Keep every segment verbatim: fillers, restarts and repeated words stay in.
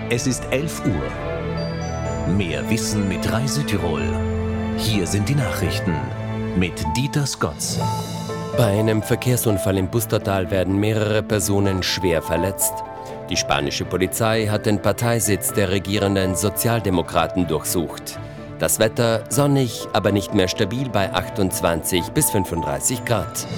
Es ist elf Uhr. Mehr Wissen mit Rai Südtirol. Hier sind die Nachrichten mit Dieter Skotz. Bei einem Verkehrsunfall im Pustertal werden mehrere Personen schwer verletzt. Die spanische Polizei hat den Parteisitz der regierenden Sozialdemokraten durchsucht. Das Wetter sonnig, aber nicht mehr stabil bei achtundzwanzig bis fünfunddreißig Grad.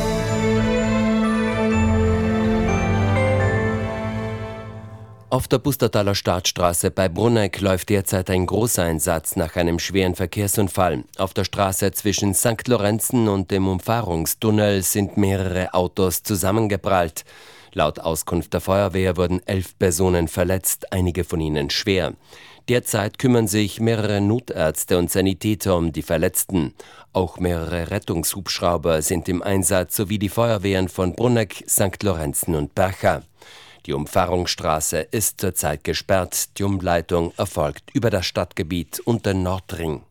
Auf der Pustertaler Startstraße bei Brunegg läuft derzeit ein Großeinsatz nach einem schweren Verkehrsunfall. Auf der Straße zwischen Sankt Lorenzen und dem Umfahrungstunnel sind mehrere Autos zusammengeprallt. Laut Auskunft der Feuerwehr wurden elf Personen verletzt, einige von ihnen schwer. Derzeit kümmern sich mehrere Notärzte und Sanitäter um die Verletzten. Auch mehrere Rettungshubschrauber sind im Einsatz, sowie die Feuerwehren von Brunegg, Sankt Lorenzen und Bercha. Die Umfahrungsstraße ist zurzeit gesperrt. Die Umleitung erfolgt über das Stadtgebiet und den Nordring.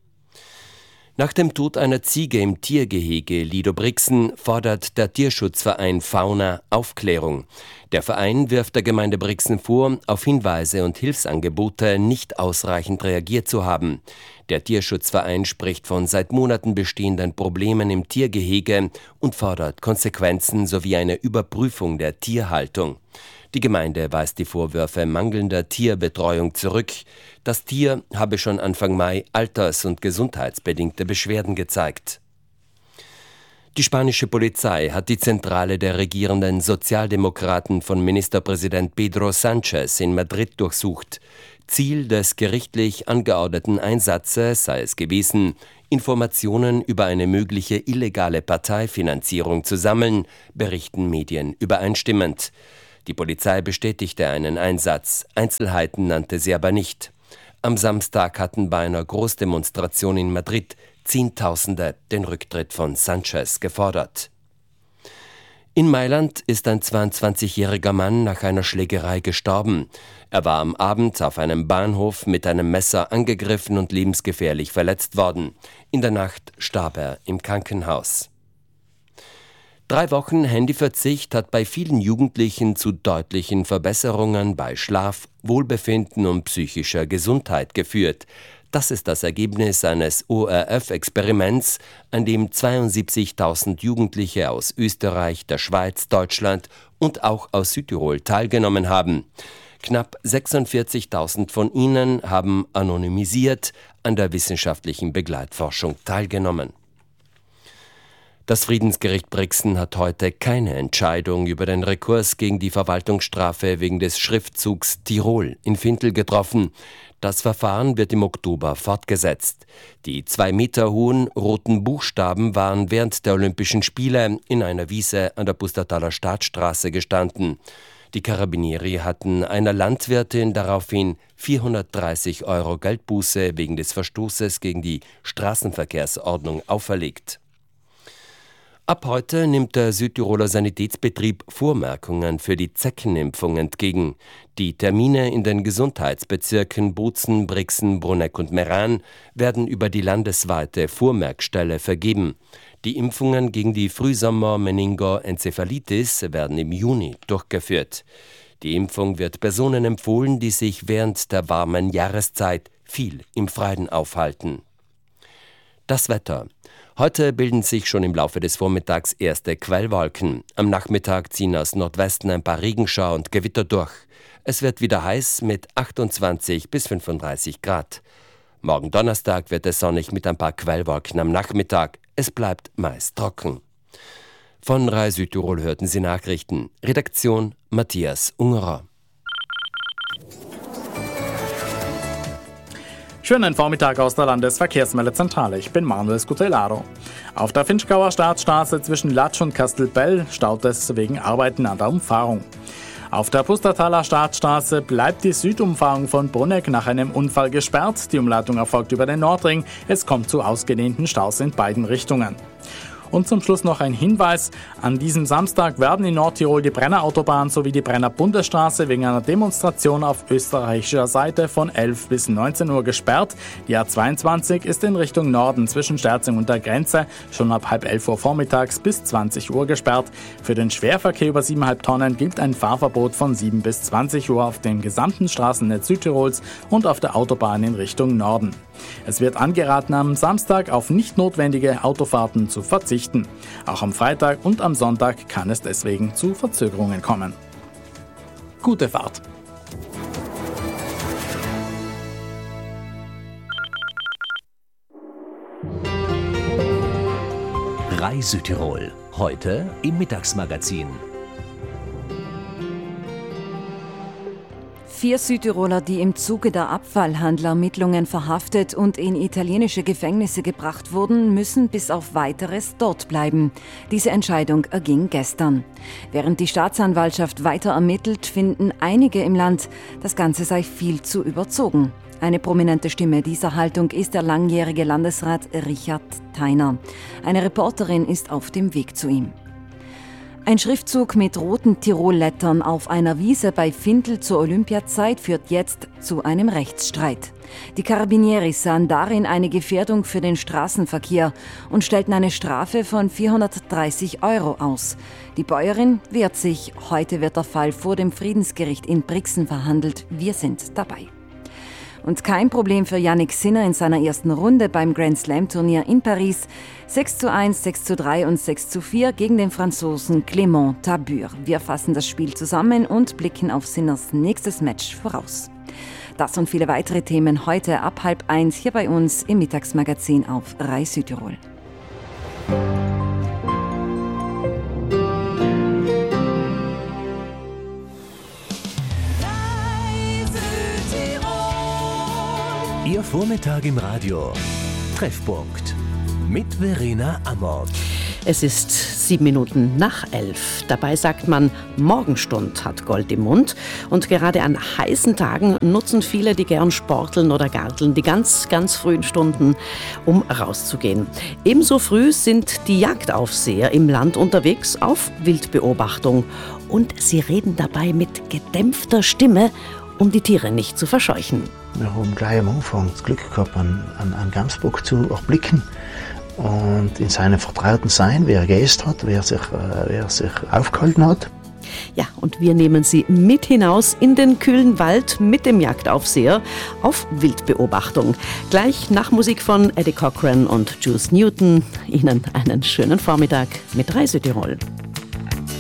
Nach dem Tod einer Ziege im Tiergehege Lido-Brixen fordert der Tierschutzverein Fauna Aufklärung. Der Verein wirft der Gemeinde Brixen vor, auf Hinweise und Hilfsangebote nicht ausreichend reagiert zu haben. Der Tierschutzverein spricht von seit Monaten bestehenden Problemen im Tiergehege und fordert Konsequenzen sowie eine Überprüfung der Tierhaltung. Die Gemeinde weist die Vorwürfe mangelnder Tierbetreuung zurück. Das Tier habe schon Anfang Mai alters- und gesundheitsbedingte Beschwerden gezeigt. Die spanische Polizei hat die Zentrale der regierenden Sozialdemokraten von Ministerpräsident Pedro Sánchez in Madrid durchsucht. Ziel des gerichtlich angeordneten Einsatzes sei es gewesen, Informationen über eine mögliche illegale Parteifinanzierung zu sammeln, berichten Medien übereinstimmend. Die Polizei bestätigte einen Einsatz, Einzelheiten nannte sie aber nicht. Am Samstag hatten bei einer Großdemonstration in Madrid Zehntausende den Rücktritt von Sánchez gefordert. In Mailand ist ein zweiundzwanzigjähriger Mann nach einer Schlägerei gestorben. Er war am Abend auf einem Bahnhof mit einem Messer angegriffen und lebensgefährlich verletzt worden. In der Nacht starb er im Krankenhaus. Drei Wochen Handyverzicht hat bei vielen Jugendlichen zu deutlichen Verbesserungen bei Schlaf, Wohlbefinden und psychischer Gesundheit geführt. Das ist das Ergebnis eines O R F-Experiments, an dem zweiundsiebzigtausend Jugendliche aus Österreich, der Schweiz, Deutschland und auch aus Südtirol teilgenommen haben. Knapp sechsundvierzigtausend von ihnen haben anonymisiert an der wissenschaftlichen Begleitforschung teilgenommen. Das Friedensgericht Brixen hat heute keine Entscheidung über den Rekurs gegen die Verwaltungsstrafe wegen des Schriftzugs Tirol in Fintel getroffen. Das Verfahren wird im Oktober fortgesetzt. Die zwei Meter hohen roten Buchstaben waren während der Olympischen Spiele in einer Wiese an der Pustertaler Startstraße gestanden. Die Carabinieri hatten einer Landwirtin daraufhin vierhundertdreißig Euro Geldbuße wegen des Verstoßes gegen die Straßenverkehrsordnung auferlegt. Ab heute nimmt der Südtiroler Sanitätsbetrieb Vormerkungen für die Zeckenimpfung entgegen. Die Termine in den Gesundheitsbezirken Bozen, Brixen, Brunegg und Meran werden über die landesweite Vormerkstelle vergeben. Die Impfungen gegen die Frühsommer-Meningoenzephalitis werden im Juni durchgeführt. Die Impfung wird Personen empfohlen, die sich während der warmen Jahreszeit viel im Freien aufhalten. Das Wetter. Heute bilden sich schon im Laufe des Vormittags erste Quellwolken. Am Nachmittag ziehen aus Nordwesten ein paar Regenschauer und Gewitter durch. Es wird wieder heiß mit achtundzwanzig bis fünfunddreißig Grad. Morgen Donnerstag wird es sonnig mit ein paar Quellwolken am Nachmittag. Es bleibt meist trocken. Von Rai Südtirol hörten Sie Nachrichten. Redaktion Matthias Ungerer. Schönen Vormittag aus der Landesverkehrsmeldezentrale. Ich bin Manuel Scutellaro. Auf der Finchgauer Startstraße zwischen Latsch und Kastelbell staut es wegen Arbeiten an der Umfahrung. Auf der Pustertaler Startstraße bleibt die Südumfahrung von Brunegg nach einem Unfall gesperrt. Die Umleitung erfolgt über den Nordring. Es kommt zu ausgedehnten Staus in beiden Richtungen. Und zum Schluss noch ein Hinweis. An diesem Samstag werden in Nordtirol die Brennerautobahn sowie die Brenner Bundesstraße wegen einer Demonstration auf österreichischer Seite von elf bis neunzehn Uhr gesperrt. Die A zweiundzwanzig ist in Richtung Norden zwischen Sterzing und der Grenze schon ab halb elf Uhr vormittags bis zwanzig Uhr gesperrt. Für den Schwerverkehr über sieben Komma fünf Tonnen gilt ein Fahrverbot von sieben bis zwanzig Uhr auf dem gesamten Straßennetz Südtirols und auf der Autobahn in Richtung Norden. Es wird angeraten, am Samstag auf nicht notwendige Autofahrten zu verzichten. Auch am Freitag und am Sonntag kann es deswegen zu Verzögerungen kommen. Gute Fahrt! Rai Südtirol, heute im Mittagsmagazin. Vier Südtiroler, die im Zuge der Abfallhandlerermittlungen verhaftet und in italienische Gefängnisse gebracht wurden, müssen bis auf Weiteres dort bleiben. Diese Entscheidung erging gestern. Während die Staatsanwaltschaft weiter ermittelt, finden einige im Land, das Ganze sei viel zu überzogen. Eine prominente Stimme dieser Haltung ist der langjährige Landesrat Richard Theiner. Eine Reporterin ist auf dem Weg zu ihm. Ein Schriftzug mit roten Tirol-Lettern auf einer Wiese bei Findl zur Olympiazeit führt jetzt zu einem Rechtsstreit. Die Carabinieris sahen darin eine Gefährdung für den Straßenverkehr und stellten eine Strafe von vierhundertdreißig Euro aus. Die Bäuerin wehrt sich. Heute wird der Fall vor dem Friedensgericht in Brixen verhandelt. Wir sind dabei. Und kein Problem für Jannik Sinner in seiner ersten Runde beim Grand Slam Turnier in Paris. sechs zu eins, sechs zu drei und sechs zu vier gegen den Franzosen Clément Tabur. Wir fassen das Spiel zusammen und blicken auf Sinners nächstes Match voraus. Das und viele weitere Themen heute ab halb eins hier bei uns im Mittagsmagazin auf Rai Südtirol. Ihr Vormittag im Radio. Treffpunkt mit Verena Amort. Es ist sieben Minuten nach elf. Dabei sagt man, Morgenstund hat Gold im Mund. Und gerade an heißen Tagen nutzen viele, die gern sporteln oder garteln, die ganz, ganz frühen Stunden, um rauszugehen. Ebenso früh sind die Jagdaufseher im Land unterwegs auf Wildbeobachtung. Und sie reden dabei mit gedämpfter Stimme, um die Tiere nicht zu verscheuchen. Wir haben gleich am Anfang das Glück gehabt, einen, einen Gamsbock zu erblicken und in seinem vertrauten Sein, wer er gegessen hat, wer sich, äh, wer sich aufgehalten hat. Ja, und wir nehmen Sie mit hinaus in den kühlen Wald mit dem Jagdaufseher auf Wildbeobachtung. Gleich nach Musik von Eddie Cochran und Juice Newton. Ihnen einen schönen Vormittag mit Rai Südtirol.